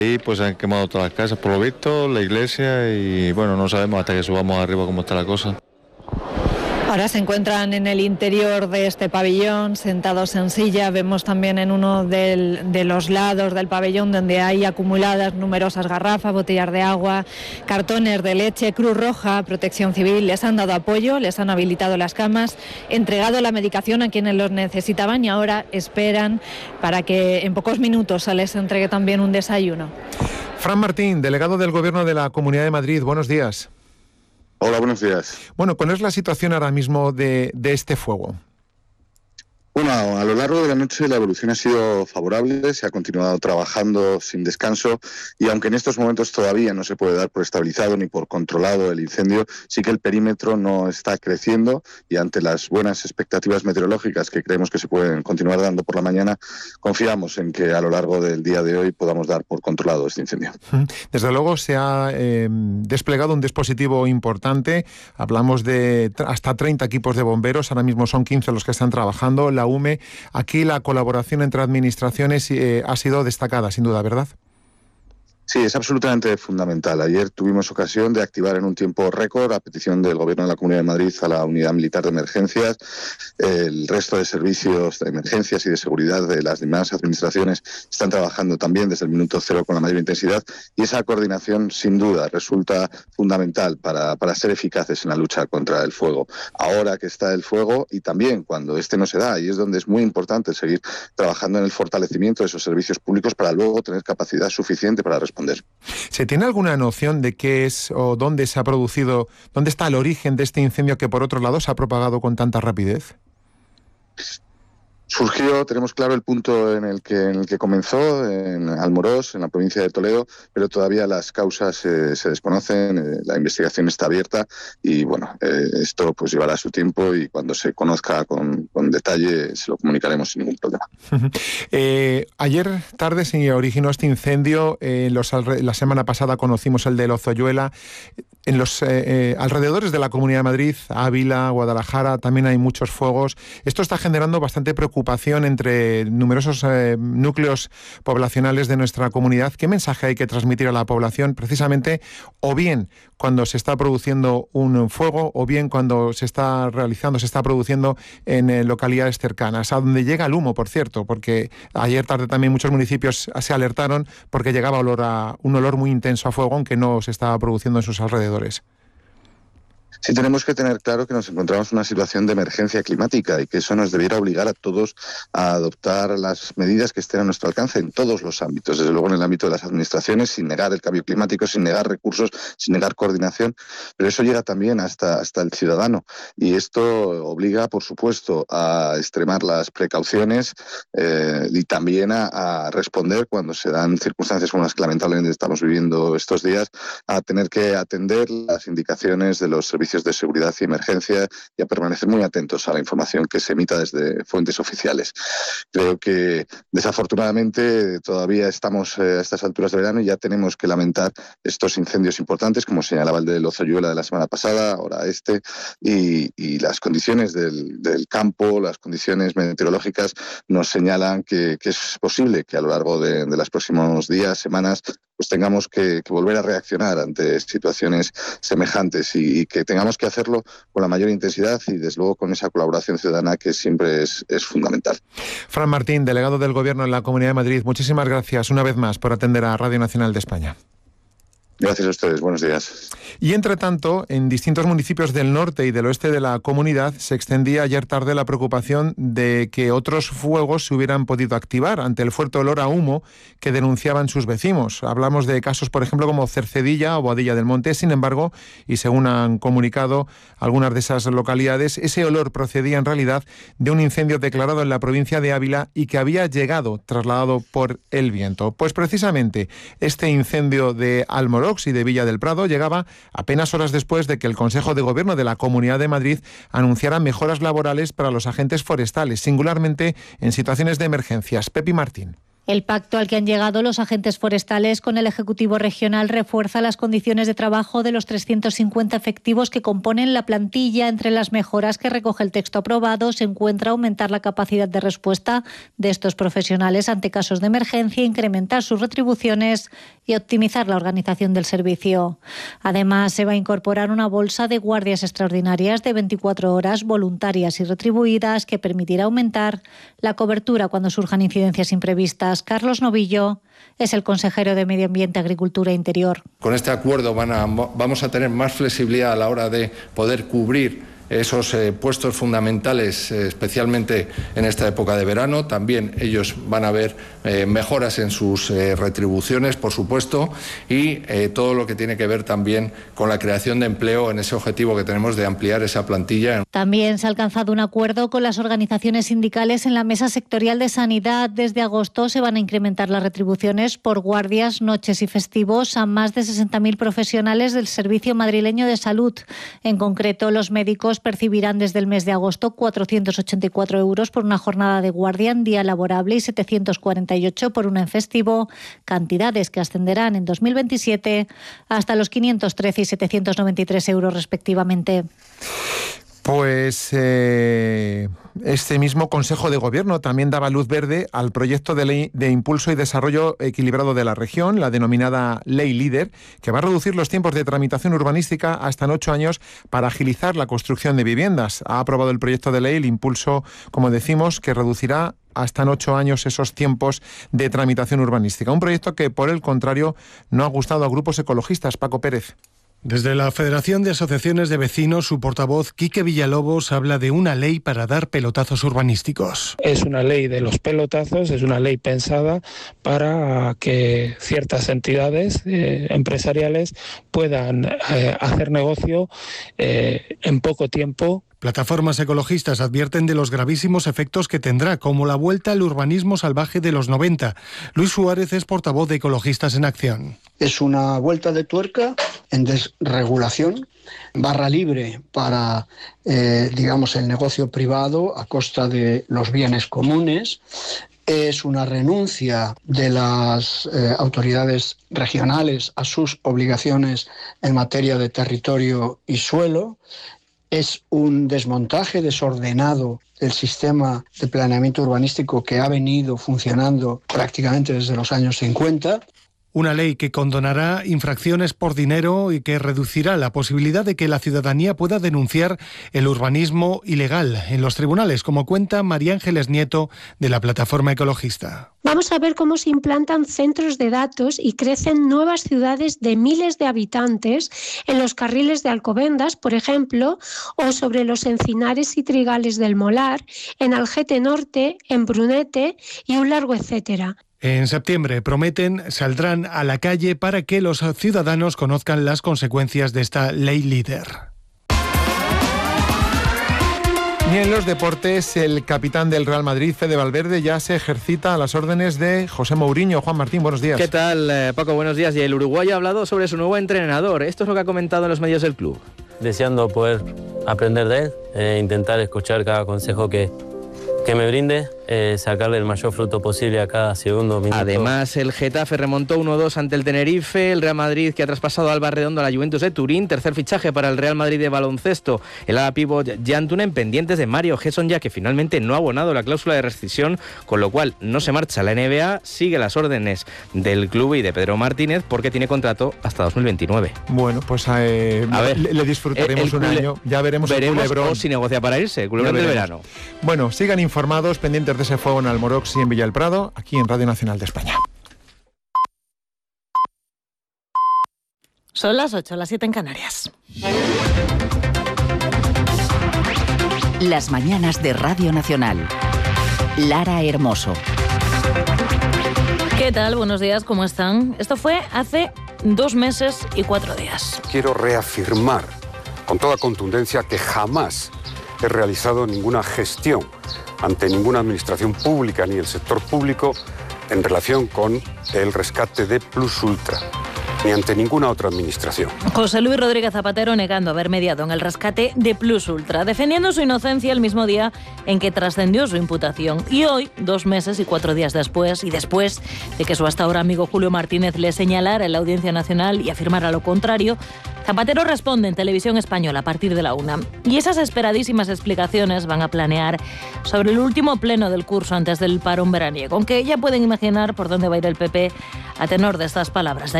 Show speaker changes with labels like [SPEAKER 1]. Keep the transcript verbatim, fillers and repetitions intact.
[SPEAKER 1] Y pues han quemado todas las casas, por lo visto, la iglesia y bueno, no sabemos hasta que subamos arriba cómo está la cosa.
[SPEAKER 2] Ahora se encuentran en el interior de este pabellón, sentados en silla. Vemos también en uno del, de los lados del pabellón donde hay acumuladas numerosas garrafas, botellas de agua, cartones de leche. Cruz Roja, Protección Civil les han dado apoyo, les han habilitado las camas, entregado la medicación a quienes los necesitaban y ahora esperan para que en pocos minutos se les entregue también un desayuno.
[SPEAKER 3] Fran Martín, delegado del Gobierno de la Comunidad de Madrid, buenos días.
[SPEAKER 4] Hola, buenos días.
[SPEAKER 3] Bueno, ¿cuál es la situación ahora mismo de, de este fuego?
[SPEAKER 4] Bueno, a lo largo de la noche la evolución ha sido favorable, se ha continuado trabajando sin descanso y aunque en estos momentos todavía no se puede dar por estabilizado ni por controlado el incendio, sí que el perímetro no está creciendo y ante las buenas expectativas meteorológicas que creemos que se pueden continuar dando por la mañana, confiamos en que a lo largo del día de hoy podamos dar por controlado este incendio.
[SPEAKER 3] Desde luego se ha eh, desplegado un dispositivo importante, hablamos de hasta treinta equipos de bomberos, ahora mismo son quince los que están trabajando. La U M E. Aquí la colaboración entre administraciones eh, ha sido destacada, sin duda, ¿verdad?
[SPEAKER 4] Sí, es absolutamente fundamental. Ayer tuvimos ocasión de activar en un tiempo récord, a petición del Gobierno de la Comunidad de Madrid, a la Unidad Militar de Emergencias. El resto de servicios de emergencias y de seguridad de las demás administraciones están trabajando también desde el minuto cero con la mayor intensidad y esa coordinación, sin duda, resulta fundamental para, para ser eficaces en la lucha contra el fuego. Ahora que está el fuego y también cuando este no se da, y es donde es muy importante seguir trabajando en el fortalecimiento de esos servicios públicos para luego tener capacidad suficiente para responder.
[SPEAKER 3] ¿Se tiene alguna noción de qué es o dónde se ha producido, dónde está el origen de este incendio que por otro lado se ha propagado con tanta rapidez?
[SPEAKER 4] Surgió, tenemos claro el punto en el que en el que comenzó, en Almorós, en la provincia de Toledo, pero todavía las causas eh, se desconocen, eh, la investigación está abierta y bueno, eh, esto pues llevará su tiempo y cuando se conozca con, con detalle se lo comunicaremos sin ningún problema.
[SPEAKER 3] eh, ayer tarde se originó este incendio, eh, los alre- la semana pasada conocimos el de Lozoyuela. En los eh, eh, alrededores de la Comunidad de Madrid, Ávila, Guadalajara, también hay muchos fuegos. Esto está generando bastante preocupación entre numerosos eh, núcleos poblacionales de nuestra comunidad. ¿Qué mensaje hay que transmitir a la población precisamente o bien cuando se está produciendo un fuego o bien cuando se está realizando, se está produciendo en eh, localidades cercanas, a donde llega el humo, por cierto, porque ayer tarde también muchos municipios se alertaron porque llegaba olor a, un olor muy intenso a fuego, aunque no se estaba produciendo en sus alrededores?
[SPEAKER 4] Sí, tenemos que tener claro que nos encontramos en una situación de emergencia climática y que eso nos debiera obligar a todos a adoptar las medidas que estén a nuestro alcance en todos los ámbitos, desde luego en el ámbito de las administraciones, sin negar el cambio climático, sin negar recursos, sin negar coordinación, pero eso llega también hasta, hasta el ciudadano y esto obliga, por supuesto, a extremar las precauciones eh, y también a, a responder cuando se dan circunstancias como las que lamentablemente estamos viviendo estos días, a tener que atender las indicaciones de los servicios de seguridad y emergencia y a permanecer muy atentos a la información que se emita desde fuentes oficiales. Creo que desafortunadamente todavía estamos eh, a estas alturas de verano y ya tenemos que lamentar estos incendios importantes, como señalaba el de Lozoyuela de la semana pasada, ahora este, y, y las condiciones del, del campo, las condiciones meteorológicas nos señalan que, que es posible que a lo largo de, de los próximos días, semanas, pues tengamos que, que volver a reaccionar ante situaciones semejantes y, y que tengamos que hacerlo con la mayor intensidad y desde luego con esa colaboración ciudadana que siempre es, es fundamental.
[SPEAKER 3] Fran Martín, delegado del Gobierno en la Comunidad de Madrid, muchísimas gracias una vez más por atender a Radio Nacional de España.
[SPEAKER 4] Gracias a ustedes, buenos días.
[SPEAKER 3] Y entre tanto, en distintos municipios del norte y del oeste de la comunidad se extendía ayer tarde la preocupación de que otros fuegos se hubieran podido activar ante el fuerte olor a humo que denunciaban sus vecinos. Hablamos de casos, por ejemplo, como Cercedilla o Boadilla del Monte. Sin embargo, y según han comunicado algunas de esas localidades, ese olor procedía en realidad de un incendio declarado en la provincia de Ávila y que había llegado trasladado por el viento. Pues precisamente este incendio de Almorós y de Villa del Prado llegaba apenas horas después de que el Consejo de Gobierno de la Comunidad de Madrid anunciara mejoras laborales para los agentes forestales, singularmente en situaciones de emergencias. Pepi Martín.
[SPEAKER 5] El pacto al que han llegado los agentes forestales con el Ejecutivo Regional refuerza las condiciones de trabajo de los trescientos cincuenta efectivos que componen la plantilla. Entre las mejoras que recoge el texto aprobado se encuentra aumentar la capacidad de respuesta de estos profesionales ante casos de emergencia, incrementar sus retribuciones y optimizar la organización del servicio. Además, se va a incorporar una bolsa de guardias extraordinarias de veinticuatro horas voluntarias y retribuidas que permitirá aumentar la cobertura cuando surjan incidencias imprevistas. Carlos Novillo es el consejero de Medio Ambiente, Agricultura e Interior.
[SPEAKER 6] Con este acuerdo van a, vamos a tener más flexibilidad a la hora de poder cubrir esos eh, puestos fundamentales, eh, especialmente en esta época de verano. También ellos van a ver eh, mejoras en sus eh, retribuciones, por supuesto, y eh, todo lo que tiene que ver también con la creación de empleo en ese objetivo que tenemos de ampliar esa plantilla.
[SPEAKER 5] También se ha alcanzado un acuerdo con las organizaciones sindicales en la Mesa Sectorial de Sanidad. Desde agosto se van a incrementar las retribuciones por guardias, noches y festivos a más de sesenta mil profesionales del Servicio Madrileño de Salud. En concreto, los médicos percibirán desde el mes de agosto cuatrocientos ochenta y cuatro euros por una jornada de guardia en día laborable y setecientos cuarenta y ocho por una en festivo, cantidades que ascenderán en dos mil veintisiete hasta los quinientos trece y setecientos noventa y tres euros respectivamente.
[SPEAKER 3] Pues eh, este mismo Consejo de Gobierno también daba luz verde al proyecto de ley de impulso y desarrollo equilibrado de la región, la denominada Ley Líder, que va a reducir los tiempos de tramitación urbanística hasta en ocho años para agilizar la construcción de viviendas. Ha aprobado el proyecto de ley el impulso, como decimos, que reducirá hasta en ocho años esos tiempos de tramitación urbanística. Un proyecto que, por el contrario, no ha gustado a grupos ecologistas. Paco Pérez.
[SPEAKER 7] Desde la Federación de Asociaciones de Vecinos, su portavoz Quique Villalobos habla de una ley para dar pelotazos urbanísticos.
[SPEAKER 8] Es una ley de los pelotazos, es una ley pensada para que ciertas entidades eh, empresariales puedan eh, hacer negocio eh, en poco tiempo.
[SPEAKER 7] Plataformas ecologistas advierten de los gravísimos efectos que tendrá, como la vuelta al urbanismo salvaje de los noventa. Luis Suárez es portavoz de Ecologistas en Acción.
[SPEAKER 9] Es una vuelta de tuerca en desregulación, barra libre para, eh, digamos, el negocio privado a costa de los bienes comunes. Es una renuncia de las eh, autoridades regionales a sus obligaciones en materia de territorio y suelo. Es un desmontaje desordenado del sistema de planeamiento urbanístico que ha venido funcionando prácticamente desde los años cincuenta.
[SPEAKER 7] Una ley que condonará infracciones por dinero y que reducirá la posibilidad de que la ciudadanía pueda denunciar el urbanismo ilegal en los tribunales, como cuenta María Ángeles Nieto de la Plataforma Ecologista.
[SPEAKER 10] Vamos a ver cómo se implantan centros de datos y crecen nuevas ciudades de miles de habitantes en los carriles de Alcobendas, por ejemplo, o sobre los encinares y trigales del Molar, en Algete Norte, en Brunete y un largo etcétera.
[SPEAKER 7] En septiembre, prometen, saldrán a la calle para que los ciudadanos conozcan las consecuencias de esta ley líder.
[SPEAKER 3] Y en los deportes, el capitán del Real Madrid, Fede Valverde, ya se ejercita a las órdenes de José Mourinho. Juan Martín, buenos días.
[SPEAKER 11] ¿Qué tal, eh, Paco? Buenos días. Y el uruguayo ha hablado sobre su nuevo entrenador. Esto es lo que ha comentado en los medios del club.
[SPEAKER 12] Deseando poder aprender de él, eh, intentar escuchar cada consejo que, que me brinde, eh, sacarle el mayor fruto posible a cada segundo minuto.
[SPEAKER 11] Además, el Getafe remontó uno dos ante el Tenerife, el Real Madrid que ha traspasado a Alba Redondo a la Juventus de Turín, tercer fichaje para el Real Madrid de baloncesto, el ala pívot Jan Tunen, pendientes de Mario Gesson, ya que finalmente no ha abonado la cláusula de rescisión, con lo cual no se marcha a la N B A, sigue las órdenes del club y de Pedro Martínez porque tiene contrato hasta dos mil veintinueve.
[SPEAKER 3] Bueno, pues eh, a ver, le, le disfrutaremos un año, ya veremos,
[SPEAKER 11] veremos
[SPEAKER 3] el culebrón.
[SPEAKER 11] O si negocia para irse, el culebrón del verano.
[SPEAKER 3] Bueno, sigan informados, pendientes de ese fuego en Almorox y en Villa del Prado, aquí en Radio Nacional de España.
[SPEAKER 2] Son las ocho, las siete en Canarias.
[SPEAKER 13] Las mañanas de Radio Nacional. Lara Hermoso.
[SPEAKER 2] ¿Qué tal? Buenos días, ¿cómo están? Esto fue hace dos meses y cuatro días.
[SPEAKER 14] Quiero reafirmar con toda contundencia que jamás he realizado ninguna gestión ante ninguna administración pública ni el sector público en relación con el rescate de Plus Ultra. ni ante ninguna otra administración.
[SPEAKER 15] José Luis Rodríguez Zapatero negando haber mediado en el rescate de Plus Ultra, defendiendo su inocencia el mismo día en que trascendió su imputación. Y hoy, dos meses y cuatro días después, y después de que su hasta ahora amigo Julio Martínez le señalara en la Audiencia Nacional y afirmara lo contrario, Zapatero responde en Televisión Española a partir de la una. Y esas esperadísimas explicaciones van a planear sobre el último pleno del curso antes del parón veraniego, aunque ya pueden imaginar por dónde va a ir el P P a tenor de estas palabras.